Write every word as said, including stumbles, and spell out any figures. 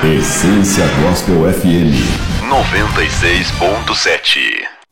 Essência Gospel F M noventa e seis ponto sete.